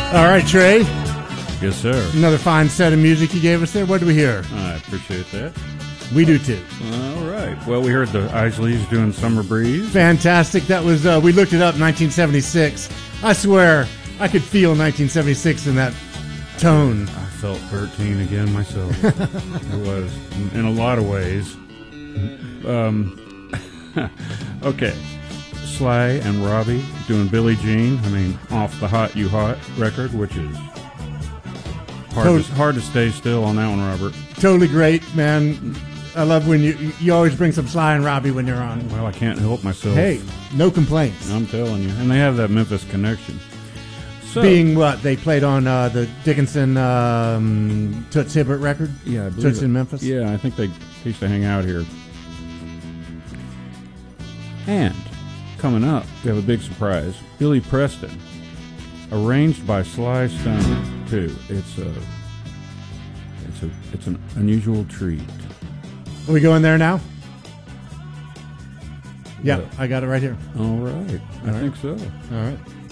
All right, Trey. Yes, sir. Another fine set of music you gave us there. What do we hear? I appreciate that. We do too. All right. Well, we heard the Isleys doing Summer Breeze. Fantastic. That was, we looked it up, 1976. I swear, I could feel 1976 in that tone. I felt 13 again myself. It was, in a lot of ways. Okay. Sly and Robbie doing Billie Jean. I mean, off the Hot You Hot record, which is hard to stay still on that one, Robert. Totally great, man. I love when you always bring some Sly and Robbie when you're on. Well, I can't help myself. Hey, no complaints. I'm telling you. And they have that Memphis connection. So, being what? They played on the Dickinson Toots Hibbert record? Yeah, I believe Toots it. in Memphis? Yeah, I think they used to hang out here. And coming up, we have a big surprise. Billy Preston, arranged by Sly Stone, too. It's an unusual treat. Are we going there now? Yeah, I got it right here. All right. I think so. All right.